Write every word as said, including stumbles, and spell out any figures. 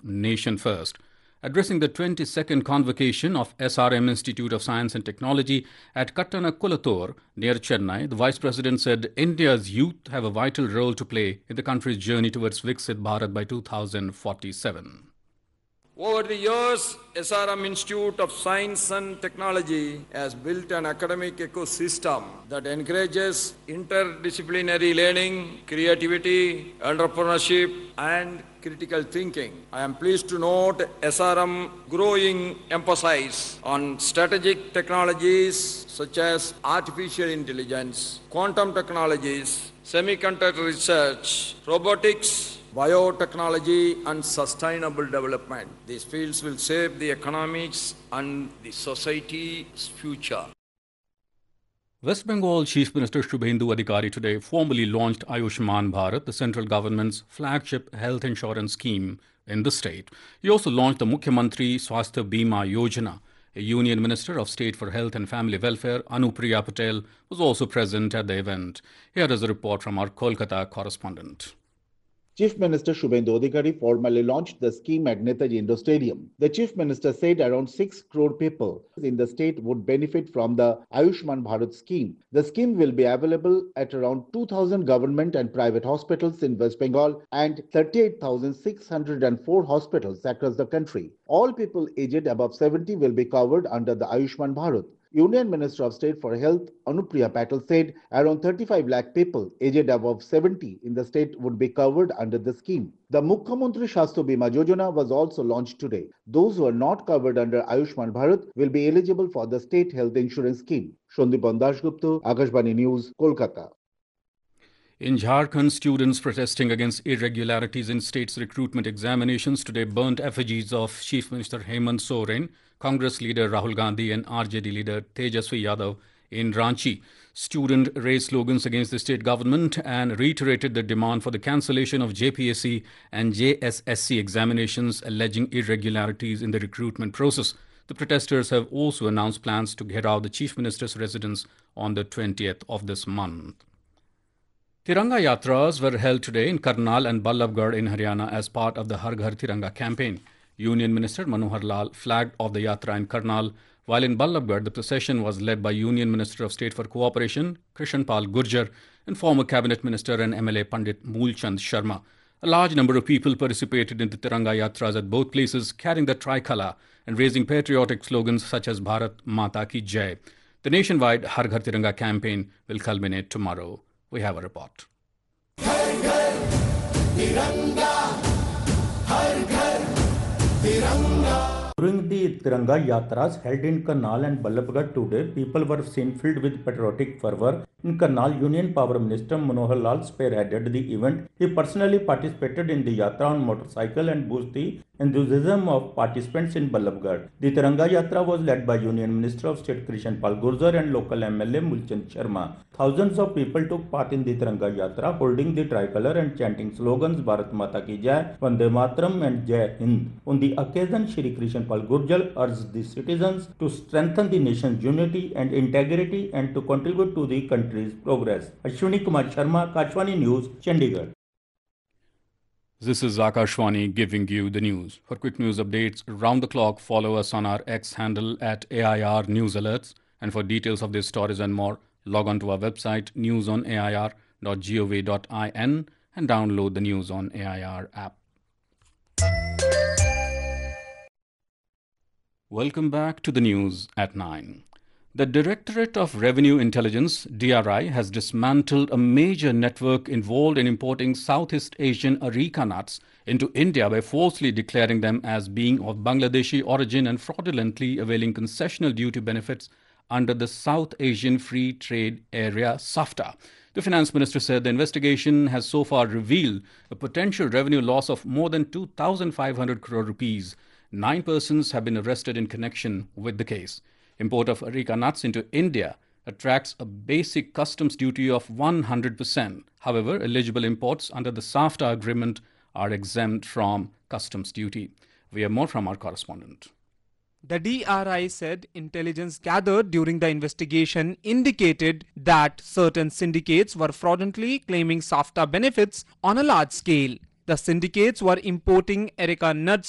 of Nation First. Addressing the twenty-second convocation of S R M Institute of Science and Technology at Kattanakulathur near Chennai, the Vice President said India's youth have a vital role to play in the country's journey towards Viksit Bharat by two thousand forty-seven. Over the years, S R M Institute of Science and Technology has built an academic ecosystem that encourages interdisciplinary learning, creativity, entrepreneurship, and critical thinking. I am pleased to note S R M growing emphasis on strategic technologies such as artificial intelligence, quantum technologies, semiconductor research, robotics, biotechnology and sustainable development. These fields will shape the economics and the society's future. West Bengal Chief Minister Shubhendu Adhikari today formally launched Ayushman Bharat, the central government's flagship health insurance scheme in the state. He also launched the Mukhyamantri Swasthya Bima Yojana. A Union Minister of State for Health and Family Welfare, Anupriya Patel, was also present at the event. Here is a report from our Kolkata correspondent. Chief Minister Shubhendu Adhikari formally launched the scheme at Netaji Indoor Stadium. The Chief Minister said around six crore people in the state would benefit from the Ayushman Bharat scheme. The scheme will be available at around two thousand government and private hospitals in West Bengal and thirty-eight thousand six hundred four hospitals across the country. All people aged above seventy will be covered under the Ayushman Bharat. Union Minister of State for Health, Anupriya Patel, said around thirty-five lakh people aged above seventy in the state would be covered under the scheme. The Mukhyamantri Swasthya Bima Yojana was also launched today. Those who are not covered under Ayushman Bharat will be eligible for the state health insurance scheme. Shandipan Dasgupta, Akashvani News, Kolkata. In Jharkhand, students protesting against irregularities in state's recruitment examinations today burnt effigies of Chief Minister Hemant Soren, Congress leader Rahul Gandhi and R J D leader Tejaswi Yadav in Ranchi. Students raised slogans against the state government and reiterated the demand for the cancellation of J P S C and J S S C examinations, alleging irregularities in the recruitment process. The protesters have also announced plans to get out the Chief Minister's residence on the twentieth of this month. Tiranga Yatras were held today in Karnal and Ballabgarh in Haryana as part of the Har Ghar Tiranga campaign. Union Minister Manohar Lal flagged off the Yatra in Karnal, while in Ballabgarh the procession was led by Union Minister of State for Cooperation, Krishan Pal Gurjar, and former Cabinet Minister and M L A Pandit Moolchand Sharma. A large number of people participated in the Tiranga Yatras at both places, carrying the tricolour and raising patriotic slogans such as Bharat Mata Ki Jai. The nationwide Har Ghar Tiranga campaign will culminate tomorrow. We have a report. Har Ghar Tiranga, Har Ghar Tiranga. During the Tiranga Yatras held in Karnal and Ballabgarh today, people were seen filled with patriotic fervour. In Karnal, Union Power Minister Manohar Lal spearheaded the event. He personally participated in the Yatra on motorcycle and boosted the enthusiasm of participants in Ballabgarh. The Tiranga Yatra was led by Union Minister of State Krishan Pal Gurjar and local M L A Moolchand Sharma. Thousands of people took part in the Tiranga Yatra, holding the tricolour and chanting slogans Bharat Mata Ki Jai, Vande Mataram and Jai Hind. On the occasion, Shri Krishan Pal Gurjar urged the citizens to strengthen the nation's unity and integrity and to contribute to the country's progress. Ashwini Kumar Sharma, Akashvani News, Chandigarh. This is Akashvani giving you the news. For quick news updates round the clock, follow us on our X handle at A I R News Alerts. And for details of these stories and more, log on to our website news on A I R dot gov dot in and download the News on A I R app. Welcome back to the news at nine. The Directorate of Revenue Intelligence, D R I, has dismantled a major network involved in importing Southeast Asian areca nuts into India by falsely declaring them as being of Bangladeshi origin and fraudulently availing concessional duty benefits under the South Asian Free Trade Area SAFTA. The Finance Minister said the investigation has so far revealed a potential revenue loss of more than two thousand five hundred crore rupees. Nine persons have been arrested in connection with the case. Import of areca nuts into India attracts a basic customs duty of one hundred percent. However, eligible imports under the SAFTA agreement are exempt from customs duty. We have more from our correspondent. The D R I said intelligence gathered during the investigation indicated that certain syndicates were fraudulently claiming SAFTA benefits on a large scale. The syndicates were importing areca nuts